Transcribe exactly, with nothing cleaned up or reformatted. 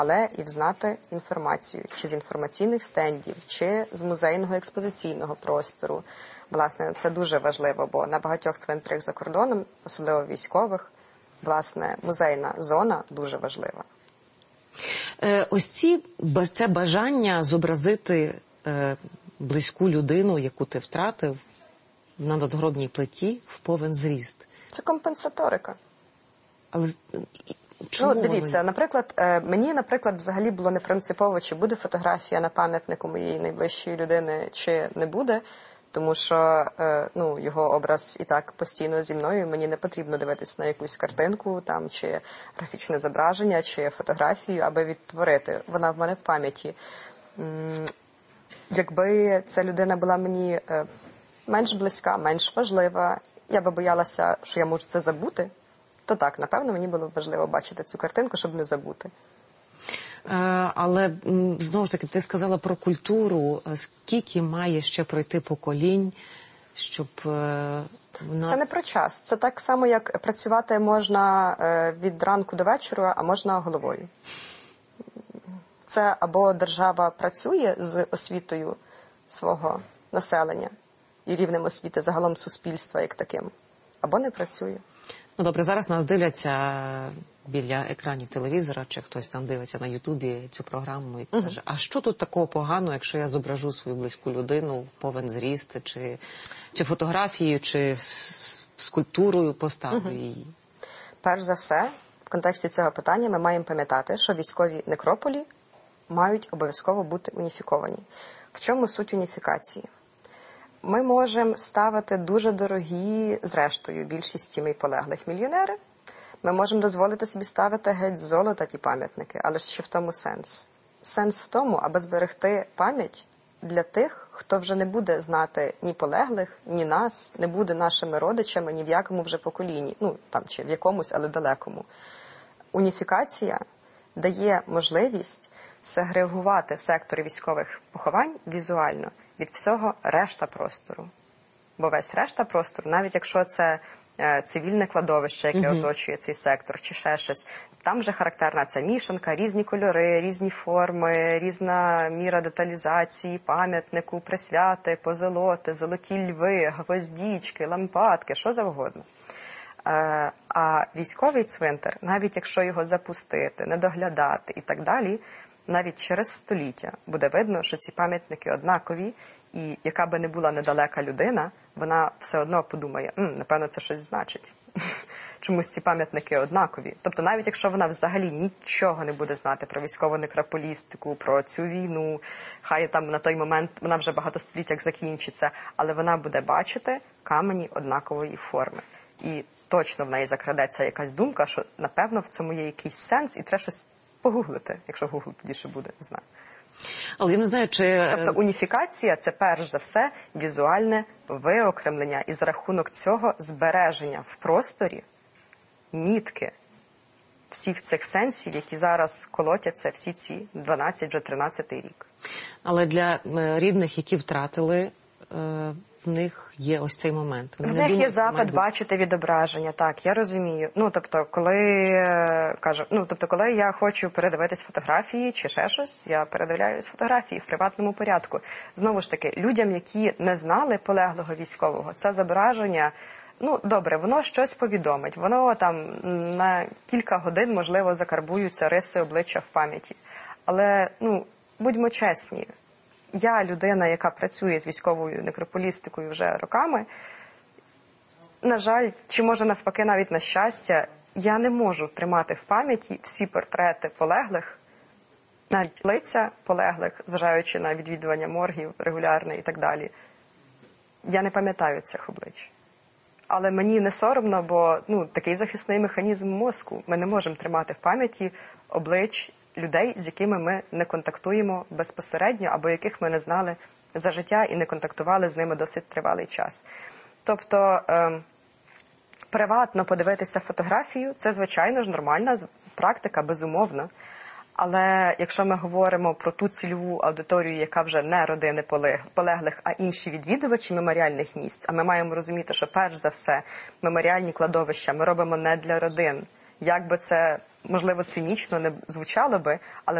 але і взнати інформацію, чи з інформаційних стендів, чи з музейного експозиційного простору. Власне, це дуже важливо, бо на багатьох цвинтарях за кордоном, особливо військових, власне, музейна зона дуже важлива. Е, ось ці, це бажання зобразити е, близьку людину, яку ти втратив, на надгробній плиті в повен зріст. Це компенсаторика. Але чому ну, дивіться, воно... наприклад, мені, наприклад, взагалі було не принципово, чи буде фотографія на пам'ятнику моєї найближчої людини, чи не буде, тому що ну, його образ і так постійно зі мною, мені не потрібно дивитися на якусь картинку, там, чи графічне зображення, чи фотографію, аби відтворити. Вона в мене в пам'яті. Якби ця людина була мені менш близька, менш важлива, я би боялася, що я можу це забути, то так, напевно, мені було важливо бачити цю картинку, щоб не забути. Але, знову ж таки, ти сказала про культуру. Скільки має ще пройти поколінь, щоб у нас... Це не про час. Це так само, як працювати можна від ранку до вечора, а можна головою. Це або держава працює з освітою свого населення і рівнем освіти загалом суспільства як таким, або не працює. Ну, добре, зараз нас дивляться біля екранів телевізора, чи хтось там дивиться на Ютубі цю програму і каже, uh-huh. а що тут такого поганого, якщо я зображу свою близьку людину в повен зріст, чи, чи фотографією, чи скульптурою поставлю uh-huh. її? Перш за все, в контексті цього питання ми маємо пам'ятати, що військові некрополі мають обов'язково бути уніфіковані. В чому суть уніфікації? Ми можемо ставити дуже дорогі, зрештою, більшість сімей полеглих мільйонери. Ми можемо дозволити собі ставити геть з золота ті пам'ятники, але ще в тому сенс. Сенс в тому, аби зберегти пам'ять для тих, хто вже не буде знати ні полеглих, ні нас, не буде нашими родичами ні в якому вже поколінні, ну, там, чи в якомусь, але далекому. Уніфікація дає можливість сегрегувати сектори військових поховань візуально від всього решта простору. Бо весь решта простору, навіть якщо це е, цивільне кладовище, яке uh-huh. оточує цей сектор, чи ще щось, там вже характерна ця мішанка, різні кольори, різні форми, різна міра деталізації, пам'ятнику, присвяти, позолоти, золоті льви, гвоздічки, лампадки, що завгодно. Е, а військовий цвинтар, навіть якщо його запустити, не доглядати і так далі, навіть через століття буде видно, що ці пам'ятники однакові, і яка би не була недалека людина, вона все одно подумає, М, напевно, це щось значить. Чомусь ці пам'ятники однакові. Тобто навіть якщо вона взагалі нічого не буде знати про військову некрополістику, про цю війну, хай там на той момент вона вже багато століть як закінчиться, але вона буде бачити камені однакової форми. І точно в неї закрадеться якась думка, що, напевно, в цьому є якийсь сенс, і треба щось погуглити, якщо гугл тоді ще буде, не знаю. Але я не знаю, чи... Тобто уніфікація – це перш за все візуальне виокремлення і за рахунок цього збереження в просторі мітки всіх цих сенсів, які зараз колотяться всі ці дванадцять, вже тринадцятий рік. Але для рідних, які втратили, в них є ось цей момент. Вони в них думають, є запит майбут... бачити відображення, так, я розумію. Ну, тобто, коли кажу, ну, тобто, коли я хочу передивитись фотографії чи ще щось, я передивляюсь фотографії в приватному порядку. Знову ж таки, людям, які не знали полеглого військового, це зображення, ну, добре, воно щось повідомить, воно там на кілька годин, можливо, закарбуються риси обличчя в пам'яті. Але, ну, будьмо чесні, я, людина, яка працює з військовою некрополістикою вже роками, на жаль, чи може навпаки навіть на щастя, я не можу тримати в пам'яті всі портрети полеглих, навіть лиця полеглих, зважаючи на відвідування моргів регулярне і так далі. Я не пам'ятаю цих облич. Але мені не соромно, бо ну, такий захисний механізм мозку. Ми не можемо тримати в пам'яті облич людей, з якими ми не контактуємо безпосередньо, або яких ми не знали за життя і не контактували з ними досить тривалий час. Тобто, е, приватно подивитися фотографію – це, звичайно ж, нормальна практика, безумовно. Але якщо ми говоримо про ту цільову аудиторію, яка вже не родини полеглих, а інші відвідувачі меморіальних місць, а ми маємо розуміти, що перш за все меморіальні кладовища ми робимо не для родин. Як би це, можливо, цинічно не звучало би, але